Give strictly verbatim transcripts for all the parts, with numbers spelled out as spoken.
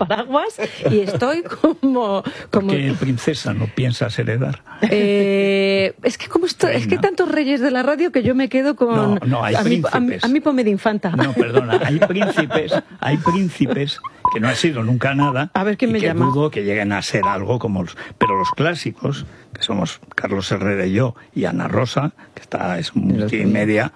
paraguas y estoy como... como... ¿Qué princesa no piensas heredar? Eh, es que como esto, es que hay tantos reyes de la radio que yo me quedo con... No, no, hay a príncipes. Mí, a, mí, a mí ponme de infanta. No, perdona, hay príncipes, hay príncipes que no han sido nunca nada. A ver quién y me que llama. dudo que lleguen a ser algo como los... Pero los clásicos, que somos Carlos Herrera y yo, y Ana Rosa, que está es multimedia,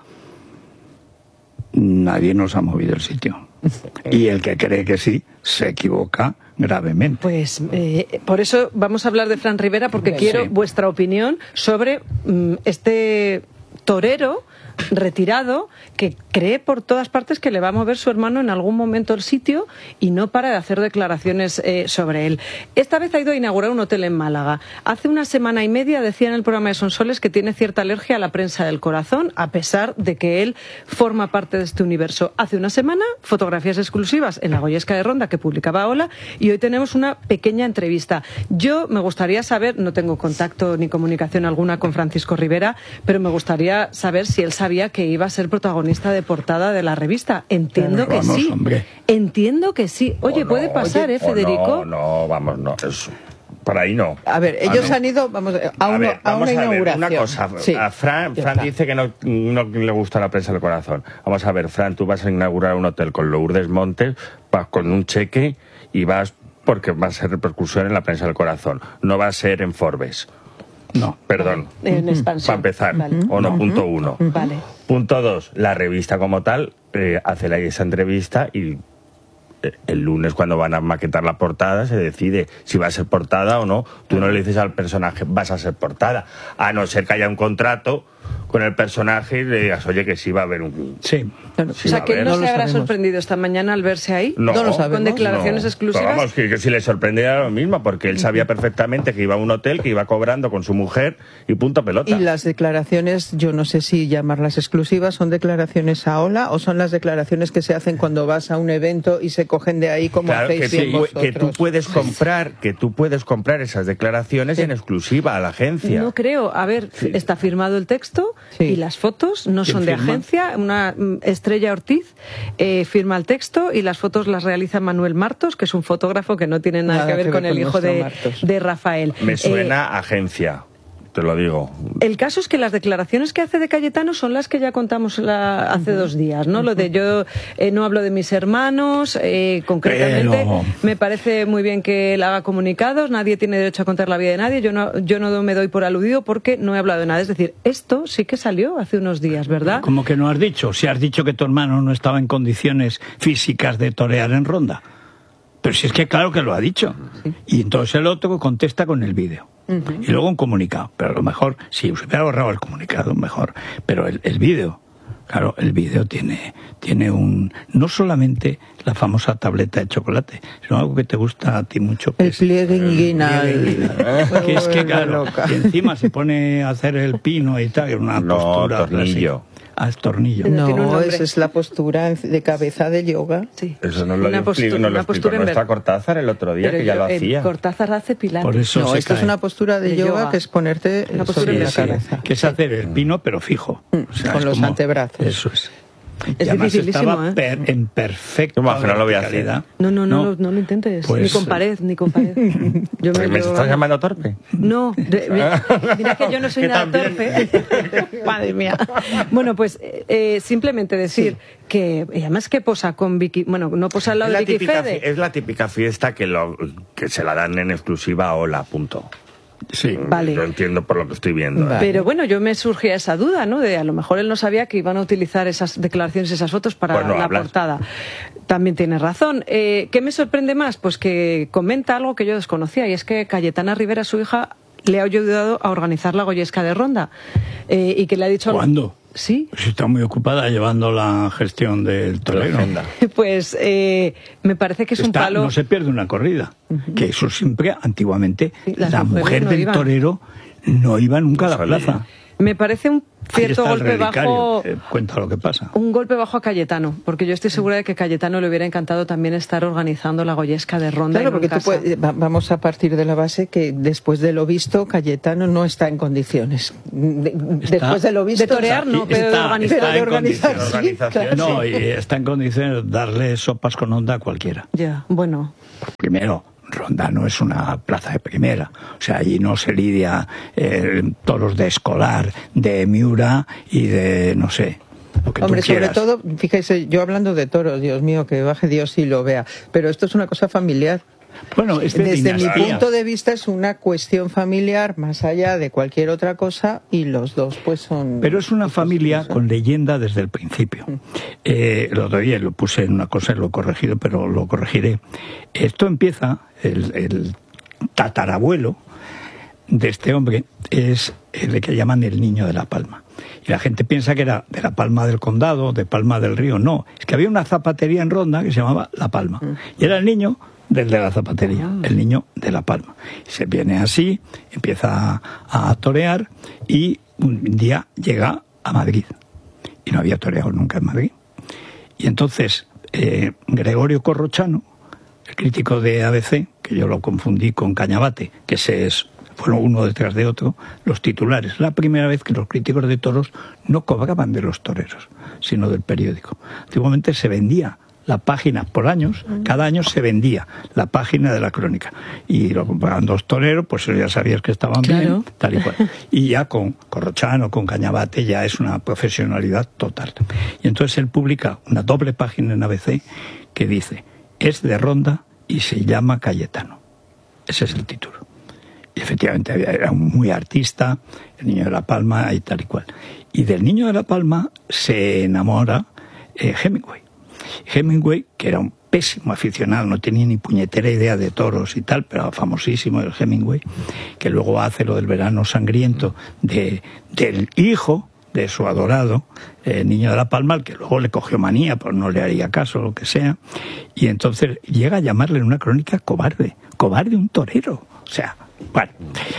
nadie nos ha movido el sitio. Y el que cree que sí, se equivoca gravemente. Pues eh, por eso vamos a hablar de Fran Rivera, porque Sí. quiero vuestra opinión sobre mm, este torero retirado que cree por todas partes que le va a mover su hermano en algún momento el sitio y no para de hacer declaraciones eh, sobre él. Esta vez ha ido a inaugurar un hotel en Málaga. Hace una semana y media decía en el programa de Sonsoles que tiene cierta alergia a la prensa del corazón, a pesar de que él forma parte de este universo. Hace una semana, fotografías exclusivas en la Goyesca de Ronda que publicaba Hola, y hoy tenemos una pequeña entrevista. Yo me gustaría saber, no tengo contacto ni comunicación alguna con Francisco Rivera, pero me gustaría saber si él sabe sabía que iba a ser protagonista de portada de la revista. Entiendo Pero que vamos, sí. Hombre. Entiendo que sí. Oye, no, puede pasar, oye, ¿eh, Federico? No, no, vamos, no. Es, por ahí no. A ver, ellos Ah, no. han ido, vamos, a, A una, ver, a vamos una a ver, inauguración. una cosa. Sí, a Fran, ya Fran está. dice que no, no le gusta la prensa del corazón. Vamos a ver, Fran, tú vas a inaugurar un hotel con Lourdes Montes, vas con un cheque y vas porque va a ser repercusión en la prensa del corazón. No va a ser en Forbes. No. Perdón. En expansión. Para empezar. Vale. O no, punto uno. Vale. Punto dos, la revista como tal eh, hace la, esa entrevista y eh, el lunes cuando van a maquetar la portada se decide si va a ser portada o no. Tú no le dices al personaje vas a ser portada, a no ser que haya un contrato con el personaje y le digas, oye, que sí va a haber un... Sí. Claro. Sí, o sea, a que ver. no, No se lo habrá sabemos. sorprendido esta mañana al verse ahí. No, No lo sabemos. Con declaraciones no. exclusivas. Pero vamos, que, que si le sorprendiera lo mismo, porque él sabía perfectamente que iba a un hotel, que iba cobrando con su mujer y punto pelota. Y las declaraciones, yo no sé si llamarlas exclusivas, ¿son declaraciones a Hola o son las declaraciones que se hacen cuando vas a un evento y se cogen de ahí como Claro, que, hacéis bien tú, vosotros? que tú puedes comprar, que tú puedes comprar esas declaraciones en exclusiva a la agencia. No creo. A ver, Sí. está firmado el texto Sí. y las fotos no ¿Quién son de firma? agencia. Una mm, Estrella Ortiz eh, firma el texto y las fotos las realiza Manuel Martos, que es un fotógrafo que no tiene nada, que ver con el hijo nuestro de, Martos. de Rafael. Me Eh, suena a agencia, te lo digo. El caso es que las declaraciones que hace de Cayetano son las que ya contamos la- hace dos días, ¿no? Lo de yo eh, no hablo de mis hermanos, eh, concretamente. Pero- Me parece muy bien que él haga comunicados, nadie tiene derecho a contar la vida de nadie, yo no, yo no me doy por aludido porque no he hablado de nada. Es decir, esto sí que salió hace unos días, ¿verdad? Como que no has dicho, si has dicho que tu hermano no estaba en condiciones físicas de torear en Ronda. Pero si es que claro que lo ha dicho. Y entonces el otro contesta con el vídeo. Y luego un comunicado. Pero a lo mejor, si se hubiera borrado el comunicado, mejor. Pero el, el vídeo, claro, el vídeo tiene, tiene un... No solamente la famosa tableta de chocolate, sino algo que te gusta a ti mucho. Que El es- pliegue inguinal. que es que, Vuelve claro, loca. y encima se pone a hacer el pino y tal, una No, postura... tornillo. así. Ah, es tornillo. Pero tiene un No, nombre. esa es la postura de cabeza de yoga. Sí. Eso no lo, Una expli- postura- no lo una explicó postura en nuestra ver- Cortázar el otro día, Pero que ya yo- lo eh, hacía. Cortázar hace pilates. Por eso No, se esto es cae. una postura de, De yoga, yoga. que es ponerte Una postura sobre en la Sí, cabeza. que es hacer el pino pero fijo. O sea, Con es los como- antebrazos. Eso es. Es Y además dificilísimo, estaba ¿eh? per- en perfecto. Yo, que no lo voy a hacer. No, no, no, no, no lo intentes. Pues, ni con pared, ni con pared. Yo ¿Me, yo- estás llamando torpe? No, de- mira, mira que yo no soy Que nada también. torpe. Madre mía. Bueno, pues eh, simplemente decir que, y además que posa con Vicky, bueno, no posa al lado Es la, de Vicky típica, Fede. fi- es la típica fiesta que, lo, que se la dan en exclusiva a Hola, punto. Sí. Vale. Yo entiendo por lo que estoy viendo. ¿eh? Vale. Pero bueno, yo me surgía esa duda, ¿no? De a lo mejor él no sabía que iban a utilizar esas declaraciones, esas fotos para Pues no la hablas. portada. También tiene razón. Eh, ¿Qué me sorprende más? Pues que comenta algo que yo desconocía, y es que Cayetana Rivera, su hija, le ha ayudado a organizar la Goyesca de Ronda. Eh, y que le ha dicho... ¿Cuándo? Sí. Pues está muy ocupada llevando la gestión del torero. agenda. Pues eh, me parece que es un Está- palo... No se pierde una corrida. Que eso siempre, antiguamente, Sí, las la mujeres mujer no del iban. torero no iba nunca a la No salía. plaza. Me parece un Ahí cierto está el golpe relicario, bajo... que cuenta lo que pasa. Un golpe bajo a Cayetano, porque yo estoy segura de que Cayetano le hubiera encantado también estar organizando la Goyesca de Ronda. Claro, y no porque en tú puedes, va, vamos a partir de la base que después de lo visto, Cayetano no está en condiciones. De, Está, después de lo visto... de torear, no, pero de organizar. Pero de organizar, en sí, claro. No, y está en condiciones de darle sopas con onda a cualquiera. Ya, bueno. Primero, Ronda no es una plaza de primera, o sea, allí no se lidia eh, toros de Escolar, de Miura y de, no sé, lo que Hombre, tú sobre quieras. todo, fíjese, yo hablando de toros, Dios mío, que baje Dios y lo vea, pero esto es una cosa familiar. Bueno, es de Desde mi dinastía. punto de vista es una cuestión familiar más allá de cualquier otra cosa y los dos pues son... Pero es una pues, familia son- con leyenda desde el principio. Eh, el otro día lo puse en una cosa y lo he corregido, pero lo corregiré. Esto empieza, el, el tatarabuelo de este hombre es el que llaman el Niño de la Palma. Y la gente piensa que era de la Palma del Condado, de Palma del Río. No, es que había una zapatería en Ronda que se llamaba La Palma. Y era el niño del de la zapatería, el niño de La Palma. Y se viene así, empieza a, a torear y un día llega a Madrid. Y no había toreado nunca en Madrid. Y entonces eh, Gregorio Corrochano, el crítico de A B C, que yo lo confundí con Cañabate, que ese es, fueron uno detrás de otro, los titulares. La primera vez que los críticos de toros no cobraban de los toreros, sino del periódico. Antiguamente se vendía la página por años, cada año se vendía la página de la crónica. Y lo compraban dos toreros, pues ya sabías que estaban Claro. bien, tal y cual. Y ya con Corrochano, con Cañabate, ya es una profesionalidad total. Y entonces él publica una doble página en A B C que dice, es de Ronda y se llama Cayetano. Ese es el título. Y efectivamente era un muy artista, el Niño de la Palma y tal y cual. Y del Niño de la Palma se enamora eh, Hemingway. Hemingway, que era un pésimo aficionado, no tenía ni puñetera idea de toros y tal, pero famosísimo el Hemingway, que luego hace lo del Verano Sangriento de, del hijo de su adorado, eh, Niño de la Palma, al que luego le cogió manía, pues no le haría caso, lo que sea, y entonces llega a llamarle en una crónica cobarde, cobarde un torero, o sea, bueno.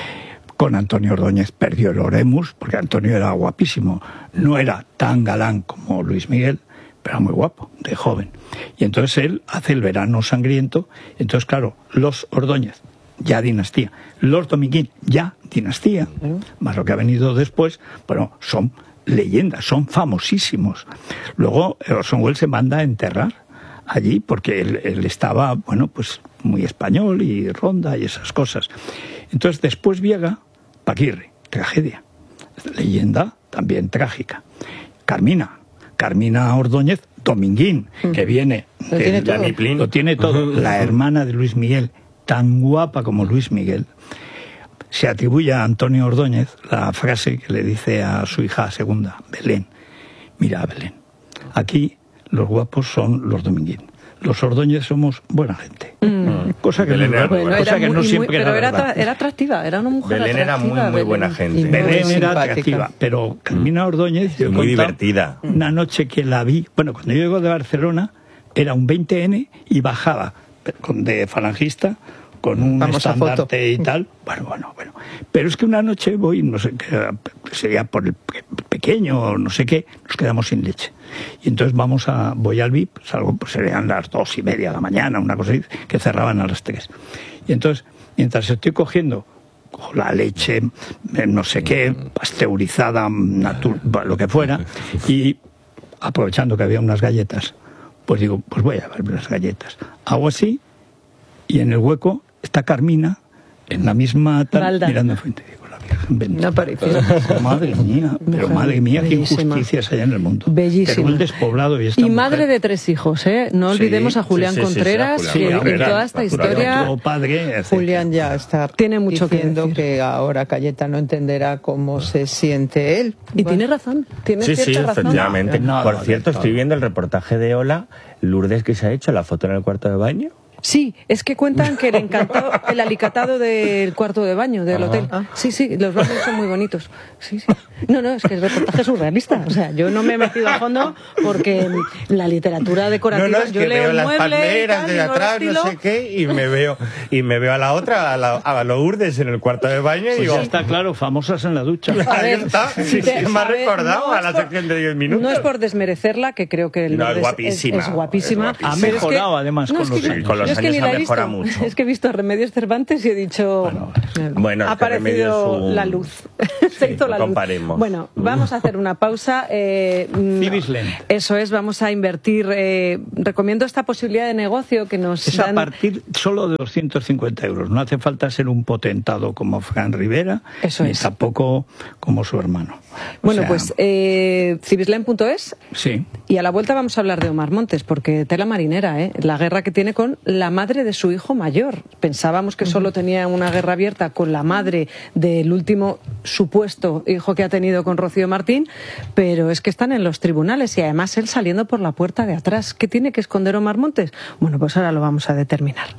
Con Antonio Ordóñez perdió el Oremus, porque Antonio era guapísimo, no era tan galán como Luis Miguel, pero era muy guapo, de joven. Y entonces él hace el Verano Sangriento, entonces claro, los Ordóñez, ya dinastía, los Dominguín, ya dinastía, más lo que ha venido después, bueno, son leyendas, son famosísimos. Luego Orson Welles se manda a enterrar allí porque él, él estaba, bueno, pues muy español y Ronda y esas cosas. Entonces después llega Paquirri, tragedia, leyenda también trágica. Carmina, Carmina Ordóñez, Dominguín, mm. que viene lo tiene todo, lo tiene todo. La hermana de Luis Miguel, tan guapa como Luis Miguel. Se atribuye a Antonio Ordóñez la frase que le dice a su hija segunda, Belén. Mira, Belén, aquí los guapos son los Dominguín. Los Ordóñez somos buena gente. Mm. Cosa que, Belén no, era, bueno, cosa que muy, no siempre muy, era pero era, verdad. era atractiva, era una mujer Belén atractiva. era muy, muy Belén. buena gente. Belén era simpática. atractiva, pero Carmina Ordóñez... Yo muy divertida. Una noche que la vi, bueno, cuando yo llego de Barcelona, era un veinte ene y bajaba de falangista con un Vamos estandarte y tal. Bueno, bueno, bueno. Pero es que una noche voy, no sé qué, sería por el pequeño o no sé qué, nos quedamos sin leche. Y entonces vamos a, voy al V I P, salgo, pues serían las dos y media de la mañana, una cosa así, que cerraban a las tres. Y entonces, mientras estoy cogiendo cojo la leche, no sé qué, pasteurizada, natu- lo que fuera, y aprovechando que había unas galletas, pues digo, pues voy a ver las galletas. Hago así, y en el hueco está Carmina, en la misma tal, Balda. mirando enfrente. Digo, la Virgen bendita. No apareció. Madre mía, pero Mujer madre mía, qué bellísima. injusticias hay en el mundo. Bellísima. Pero el despoblado y esta Y madre mujer. de tres hijos, ¿eh? No Sí, olvidemos a Julián sí, sí, sí, Contreras, sí, a que Julián en Contreras, toda esta facturado. historia... Otro padre, etcétera. Julián ya está Tiene mucho que diciendo decir. que ahora Cayetano entenderá cómo se siente él. Y Bueno, tiene razón, tiene Sí, sí, cierta razón. efectivamente. No, no, Por no, cierto, no. estoy viendo el reportaje de Ola, Lourdes que se ha hecho, la foto en el cuarto de baño. Sí, es que cuentan que le encantó el alicatado del cuarto de baño del Ah. hotel. Sí, sí, los baños son muy bonitos. Sí, sí. No, no, es que es reportaje surrealista. O sea, yo no me he metido a fondo porque la literatura decorativa, No, no, es yo que leo veo el las mueble y palmeras tal, de y no atrás, el no estilo. sé qué, y me veo y me veo a la otra, a, la, a Lourdes en el cuarto de baño y Pues digo, ya está claro, famosas en la ducha. A ahí ver, está, si sí, te- sí, me ha a ver, recordado no a es la por- sección de diez minutos. No es por desmerecerla, que creo que el No, es Lourdes guapísima, es guapísima. es guapísima. Ha pero es que- mejorado, además, no, con es los que- años. Con los yo es que años ni la ha he visto. mejorado mucho. Es que he visto Remedios Cervantes y he dicho, Bueno, Bueno, ha es que Remedios aparecido es un- la luz. Se hizo no la luz. comparemos. Bueno, vamos a hacer una pausa. Eh, mm, Cibisland. Eso es, vamos a invertir. Eh, recomiendo esta posibilidad de negocio que nos Es a dan. partir solo de doscientos cincuenta euros. No hace falta ser un potentado como Fran Rivera, Eso ni es. tampoco como su hermano. O Bueno, sea, pues eh, cibisland punto es. sí. Y a la vuelta vamos a hablar de Omar Montes, porque tela marinera, ¿eh? La guerra que tiene con la madre de su hijo mayor. Pensábamos que solo tenía una guerra abierta con la madre del último supuesto hijo que ha tenido con Rocío Martín, pero es que están en los tribunales y además él saliendo por la puerta de atrás. ¿Qué tiene que esconder Omar Montes? Bueno, pues ahora lo vamos a determinar.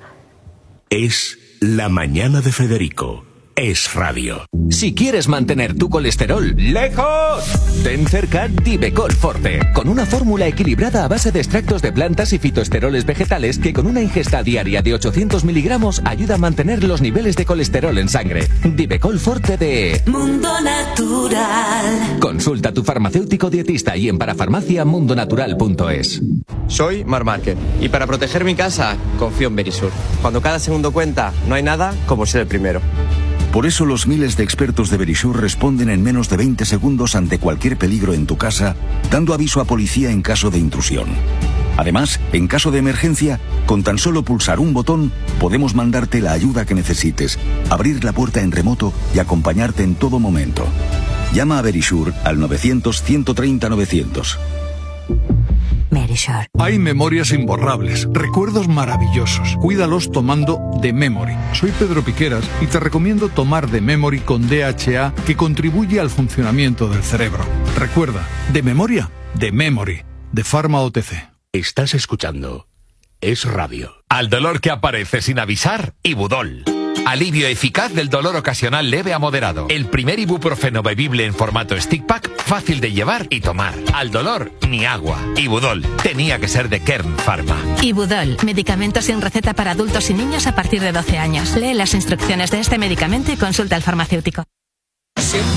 Es La Mañana de Federico. Es radio. Si quieres mantener tu colesterol lejos, ten cerca Divecol Forte, con una fórmula equilibrada a base de extractos de plantas y fitoesteroles vegetales que con una ingesta diaria de ochocientos miligramos ayuda a mantener los niveles de colesterol en sangre. Divecol Forte de Mundo Natural. Consulta a tu farmacéutico dietista y en parafarmacia mundonatural punto es. Soy Mar Márquez y para proteger mi casa confío en Verisur. Cuando cada segundo cuenta, no hay nada como ser el primero. Por eso los miles de expertos de Verisur responden en menos de veinte segundos ante cualquier peligro en tu casa, dando aviso a policía en caso de intrusión. Además, en caso de emergencia, con tan solo pulsar un botón, podemos mandarte la ayuda que necesites, abrir la puerta en remoto y acompañarte en todo momento. Llama a Verisur al novecientos, ciento treinta, novecientos. Verisur. Hay memorias imborrables, recuerdos maravillosos. Cuídalos tomando The Memory. Soy Pedro Piqueras y te recomiendo tomar The Memory con D H A, que contribuye al funcionamiento del cerebro. Recuerda, de memoria, The Memory, de Pharma O T C. Estás escuchando Es radio. Al dolor que aparece sin avisar, Ibudol. Alivio eficaz del dolor ocasional leve a moderado. El primer ibuprofeno bebible en formato stick pack, fácil de llevar y tomar. Al dolor, ni agua. Ibudol. Tenía que ser de Kern Pharma. Ibudol, medicamento sin receta para adultos y niños a partir de doce años. Lee las instrucciones de este medicamento y consulta al farmacéutico. Siempre